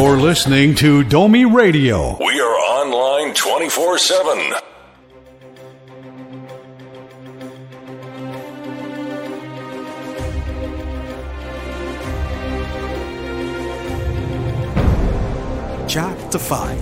You're listening to Domi Radio. We are online 24/7. Chapter 5.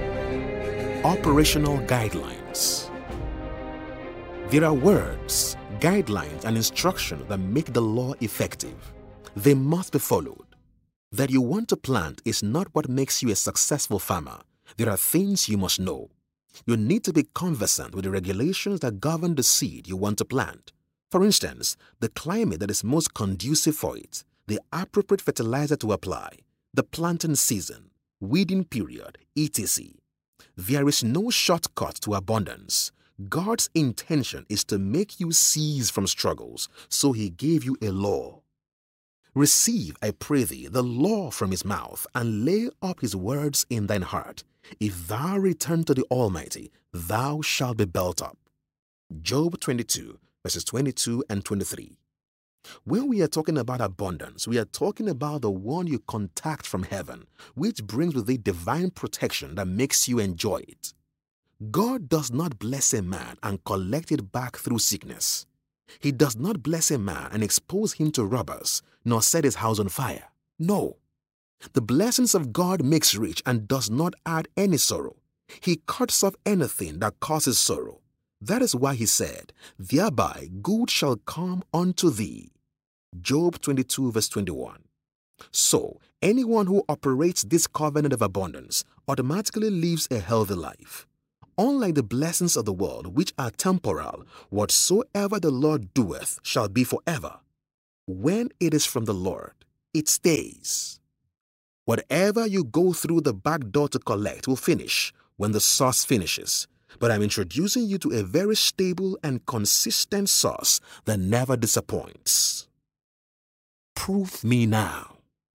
Operational Guidelines. There are words, guidelines, and instructions that make the law effective. They must be followed. That you want to plant is not what makes you a successful farmer. There are things you must know. You need to be conversant with the regulations that govern the seed you want to plant. For instance, the climate that is most conducive for it, the appropriate fertilizer to apply, the planting season, weeding period, etc. There is no shortcut to abundance. God's intention is to make you cease from struggles, so He gave you a law. Receive, I pray thee, the law from His mouth, and lay up His words in thine heart. If thou return to the Almighty, thou shalt be built up. Job 22, verses 22 and 23. When we are talking about abundance, we are talking about the one you contact from heaven, which brings with it divine protection that makes you enjoy it. God does not bless a man and collect it back through sickness. He does not bless a man and expose him to robbers, nor set his house on fire. No. The blessings of God makes rich and does not add any sorrow. He cuts off anything that causes sorrow. That is why He said, thereby good shall come unto thee. Job 22 verse 21. So, anyone who operates this covenant of abundance automatically lives a healthy life. Unlike the blessings of the world, which are temporal, whatsoever the Lord doeth shall be forever. When it is from the Lord, it stays. Whatever you go through the back door to collect will finish when the source finishes. But I'm introducing you to a very stable and consistent source that never disappoints. Prove me now.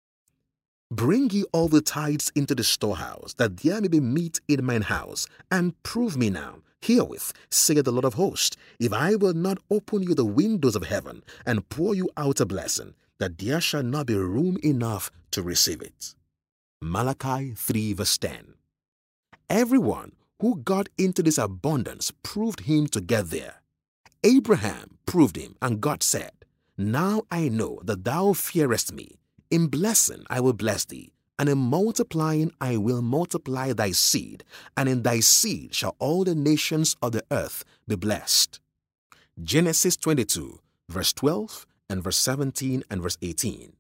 Bring ye all the tithes into the storehouse, that there may be meat in mine house, and prove me now, herewith, saith the Lord of hosts, if I will not open you the windows of heaven, and pour you out a blessing, that there shall not be room enough to receive it. Malachi 3 verse 10. Everyone who got into this abundance proved him to get there. Abraham proved him, and God said, now I know that thou fearest me. In blessing I will bless thee, and in multiplying I will multiply thy seed, and in thy seed shall all the nations of the earth be blessed. Genesis 22, verse 12, and verse 17, and verse 18.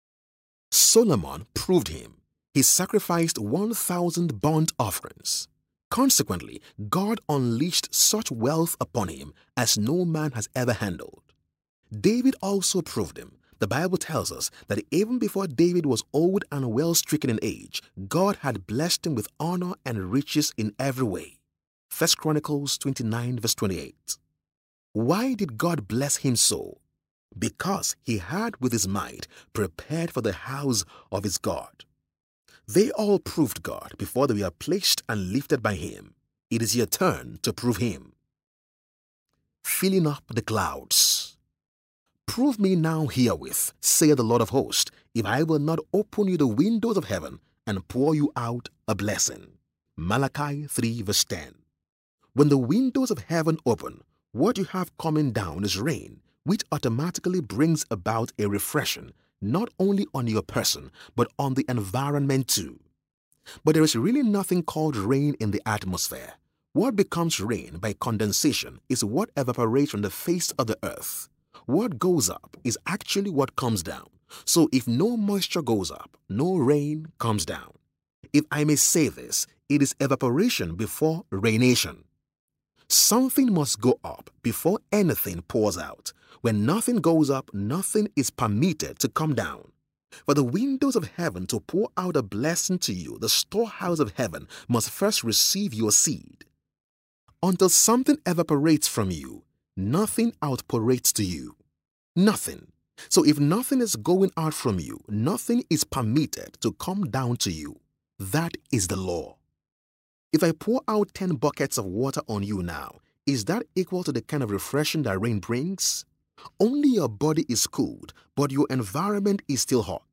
Solomon proved him. He sacrificed 1,000 burnt offerings. Consequently, God unleashed such wealth upon him as no man has ever handled. David also proved him. The Bible tells us that even before David was old and well-stricken in age, God had blessed him with honor and riches in every way. 1 Chronicles 29 verse 28. Why did God bless him so? Because he had with his might prepared for the house of his God. They all proved God before they were placed and lifted by Him. It is your turn to prove Him. Filling up the clouds. Prove me now herewith, saith the Lord of hosts, if I will not open you the windows of heaven and pour you out a blessing. Malachi 3 verse 10. When the windows of heaven open, what you have coming down is rain, which automatically brings about a refreshing, not only on your person, but on the environment too. But there is really nothing called rain in the atmosphere. What becomes rain by condensation is what evaporates from the face of the earth. What goes up is actually what comes down. So if no moisture goes up, no rain comes down. If I may say this, it is evaporation before raination. Something must go up before anything pours out. When nothing goes up, nothing is permitted to come down. For the windows of heaven to pour out a blessing to you, the storehouse of heaven must first receive your seed. Until something evaporates from you, nothing outpourates to you. Nothing. So if nothing is going out from you, nothing is permitted to come down to you. That is the law. If I pour out 10 buckets of water on you now, is that equal to the kind of refreshing that rain brings? Only your body is cooled, but your environment is still hot.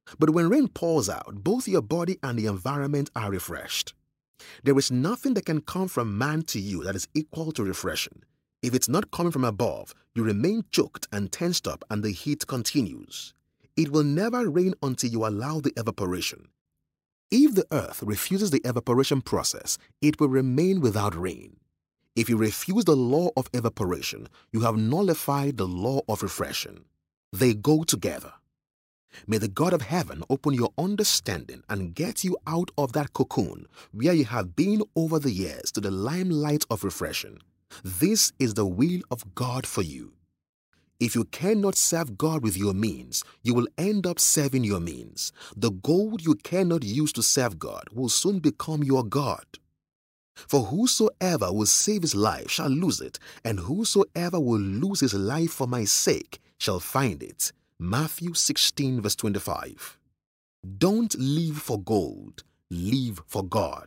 But when rain pours out, both your body and the environment are refreshed. There is nothing that can come from man to you that is equal to refreshing. If it's not coming from above, you remain choked and tensed up and the heat continues. It will never rain until you allow the evaporation. If the earth refuses the evaporation process, it will remain without rain. If you refuse the law of evaporation, you have nullified the law of refreshing. They go together. May the God of heaven open your understanding and get you out of that cocoon where you have been over the years to the limelight of refreshing. This is the will of God for you. If you cannot serve God with your means, you will end up serving your means. The gold you cannot use to serve God will soon become your God. For whosoever will save his life shall lose it, and whosoever will lose his life for my sake shall find it. Matthew 16 verse 25. Don't live for gold, live for God.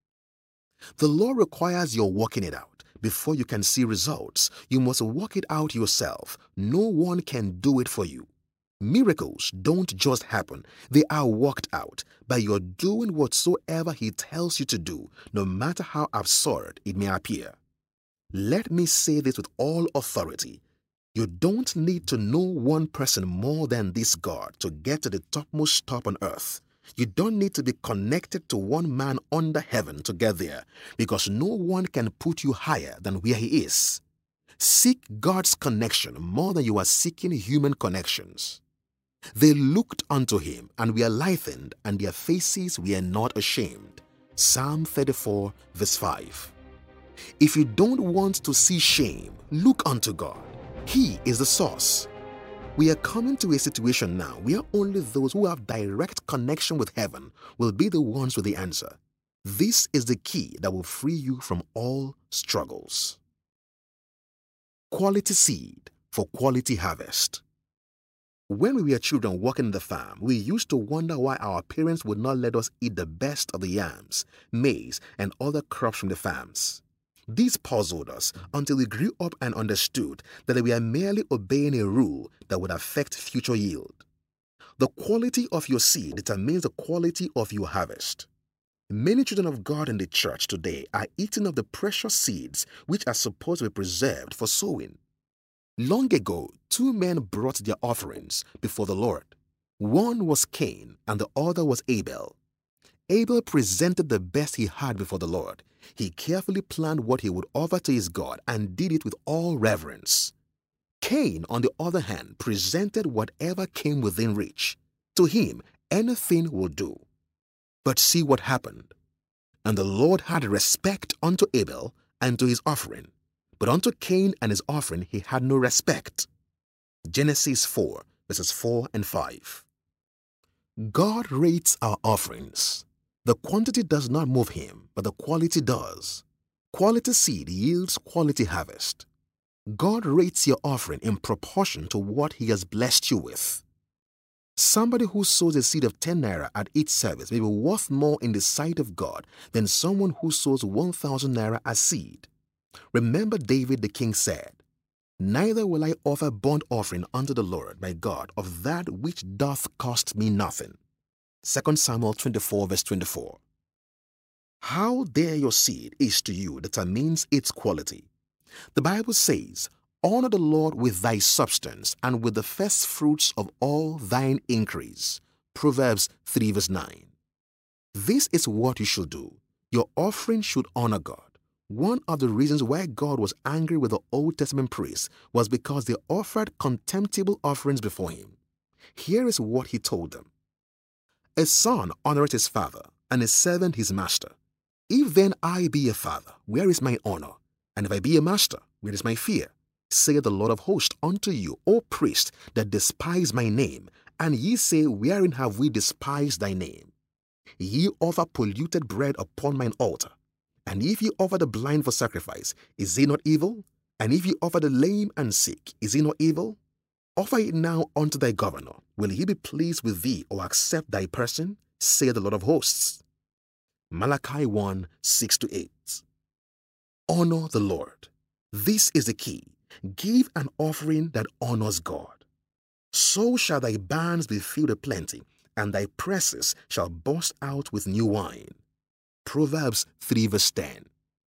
The law requires your working it out. Before you can see results, you must work it out yourself. No one can do it for you. Miracles don't just happen, they are worked out by your doing whatsoever he tells you to do, no matter how absurd it may appear. Let me say this with all authority. You don't need to know one person more than this God to get to the topmost top on earth. You don't need to be connected to one man under heaven to get there, because no one can put you higher than where he is. Seek God's connection more than you are seeking human connections. They looked unto him and were lightened, and their faces were not ashamed. Psalm 34 verse 5. If you don't want to see shame, look unto God. He is the source. We are coming to a situation now where only those who have direct connection with heaven will be the ones with the answer. This is the key that will free you from all struggles. Quality seed for quality harvest. When we were children working in the farm, we used to wonder why our parents would not let us eat the best of the yams, maize, and other crops from the farms. This puzzled us until we grew up and understood that we are merely obeying a rule that would affect future yield. The quality of your seed determines the quality of your harvest. Many children of God in the church today are eating of the precious seeds which are supposed to be preserved for sowing. Long ago, two men brought their offerings before the Lord. One was Cain and the other was Abel. Abel presented the best he had before the Lord. He carefully planned what he would offer to his God and did it with all reverence. Cain, on the other hand, presented whatever came within reach. To him, anything would do. But see what happened. And the Lord had respect unto Abel and to his offering, but unto Cain and his offering he had no respect. Genesis 4, verses 4 and 5. God rates our offerings. The quantity does not move him, but the quality does. Quality seed yields quality harvest. God rates your offering in proportion to what he has blessed you with. Somebody who sows a seed of 10 naira at each service may be worth more in the sight of God than someone who sows 1,000 naira as seed. Remember, David the king said, "Neither will I offer burnt offering unto the Lord my God of that which doth cost me nothing." 2 Samuel 24 verse 24. How dear your seed is to you determines its quality. The Bible says, "Honor the Lord with thy substance and with the first fruits of all thine increase." Proverbs 3 verse 9. This is what you should do. Your offering should honor God. One of the reasons why God was angry with the Old Testament priests was because they offered contemptible offerings before him. Here is what he told them. "A son honoreth his father, and a servant his master. If then I be a father, where is my honor? And if I be a master, where is my fear? Saith the Lord of hosts unto you, O priest, that despise my name. And ye say, Wherein have we despised thy name? Ye offer polluted bread upon mine altar. And if ye offer the blind for sacrifice, is it not evil? And if ye offer the lame and sick, is it not evil? Offer it now unto thy governor. Will he be pleased with thee or accept thy person? Saith the Lord of hosts." Malachi 1, 6-8. Honor the Lord. This is the key. Give an offering that honors God. So shall thy barns be filled with plenty, and thy presses shall burst out with new wine. Proverbs 3 verse 10.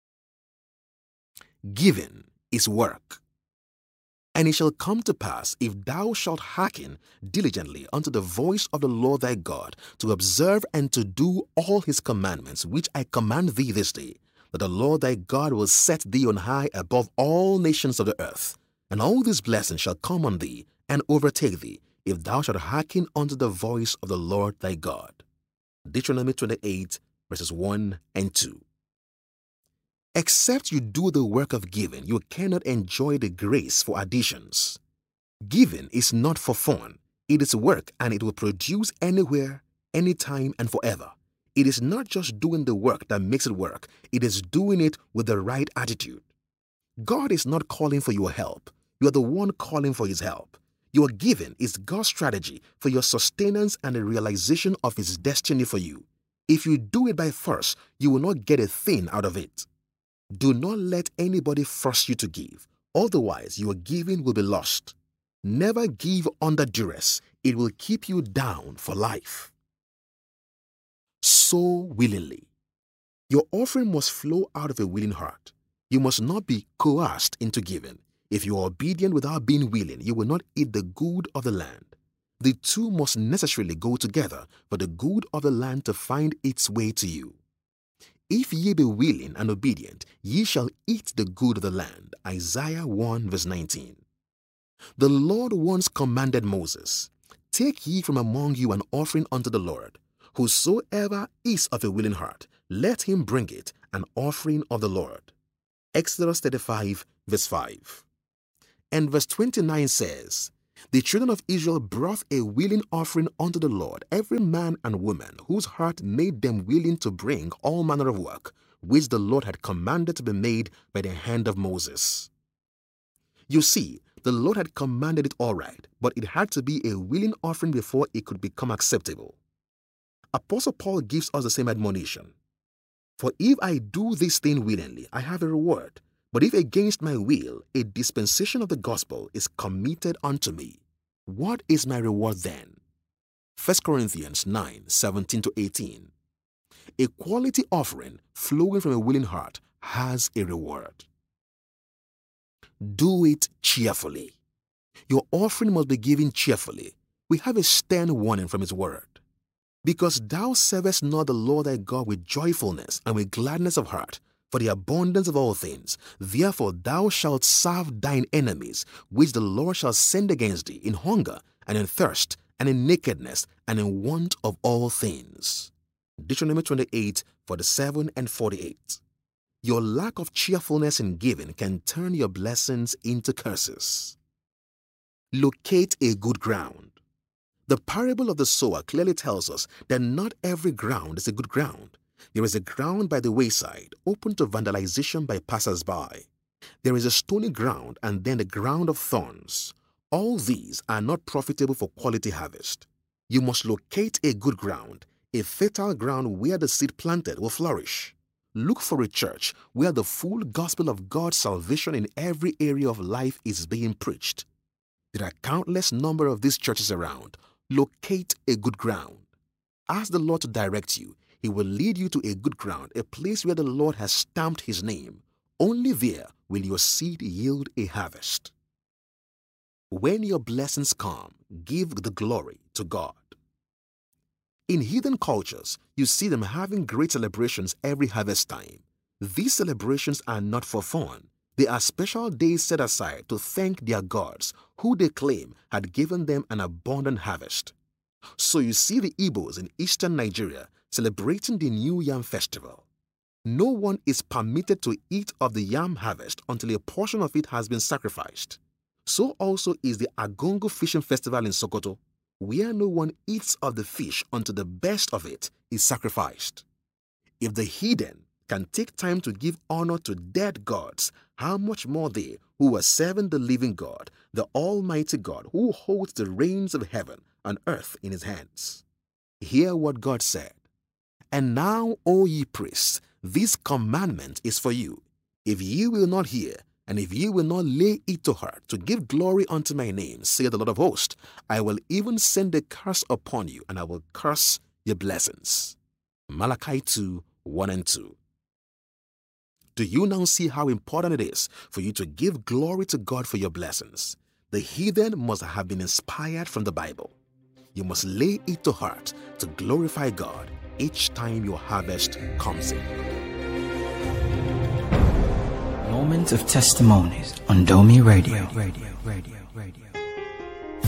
Giving is work. And it shall come to pass, if thou shalt hearken diligently unto the voice of the Lord thy God, to observe and to do all his commandments, which I command thee this day, that the Lord thy God will set thee on high above all nations of the earth. And all these blessings shall come on thee and overtake thee, if thou shalt hearken unto the voice of the Lord thy God. Deuteronomy 28 verses 1 and 2. Except you do the work of giving, you cannot enjoy the grace for additions. Giving is not for fun. It is work, and it will produce anywhere, anytime, and forever. It is not just doing the work that makes it work. It is doing it with the right attitude. God is not calling for your help. You are the one calling for his help. Your giving is God's strategy for your sustenance and the realization of his destiny for you. If you do it by force, you will not get a thing out of it. Do not let anybody force you to give. Otherwise, your giving will be lost. Never give under duress. It will keep you down for life. Sow willingly. Your offering must flow out of a willing heart. You must not be coerced into giving. If you are obedient without being willing, you will not eat the good of the land. The two must necessarily go together for the good of the land to find its way to you. If ye be willing and obedient, ye shall eat the good of the land. Isaiah 1 verse 19. The Lord once commanded Moses, Take ye from among you an offering unto the Lord. Whosoever is of a willing heart, let him bring it, an offering of the Lord. Exodus 35 verse 5. And verse 29 says, The children of Israel brought a willing offering unto the Lord, every man and woman whose heart made them willing to bring all manner of work, which the Lord had commanded to be made by the hand of Moses. You see, the Lord had commanded it all right, but it had to be a willing offering before it could become acceptable. Apostle Paul gives us the same admonition. For if I do this thing willingly, I have a reward. But if against my will, a dispensation of the gospel is committed unto me, what is my reward then? 1 Corinthians 9, 17-18. A quality offering flowing from a willing heart has a reward. Do it cheerfully. Your offering must be given cheerfully. We have a stern warning from his word. Because thou servest not the Lord thy God with joyfulness and with gladness of heart, for the abundance of all things. Therefore thou shalt serve thine enemies, which the Lord shall send against thee in hunger, and in thirst, and in nakedness, and in want of all things. Deuteronomy 28, 47 and 48. Your lack of cheerfulness in giving can turn your blessings into curses. Locate a good ground. The parable of the sower clearly tells us that not every ground is a good ground. There is a ground by the wayside, open to vandalization by passers-by. There is a stony ground, and then the ground of thorns. All these are not profitable for quality harvest. You must locate a good ground, a fertile ground where the seed planted will flourish. Look for a church where the full gospel of God's salvation in every area of life is being preached. There are countless number of these churches around. Locate a good ground. Ask the Lord to direct you. He will lead you to a good ground, a place where the Lord has stamped his name. Only there will your seed yield a harvest. When your blessings come, give the glory to God. In heathen cultures, you see them having great celebrations every harvest time. These celebrations are not for fun. They are special days set aside to thank their gods, who they claim had given them an abundant harvest. So you see the Igbos in eastern Nigeria celebrating the New Yam Festival. No one is permitted to eat of the yam harvest until a portion of it has been sacrificed. So also is the Agongo Fishing Festival in Sokoto, where no one eats of the fish until the best of it is sacrificed. If the heathen can take time to give honor to dead gods, how much more they who are serving the living God, the Almighty God, who holds the reins of heaven and earth in his hands. Hear what God said. And now, O ye priests, this commandment is for you. If ye will not hear, And if you will not lay it to heart to give glory unto my name, saith the Lord of hosts, I will even send a curse upon you, and I will curse your blessings. Malachi 2, 1 and 2. Do you now see how important it is for you to give glory to God for your blessings? The heathen must have been inspired from the Bible. You must lay it to heart to glorify God each time your harvest comes in. Moment of testimonies on Domi Radio.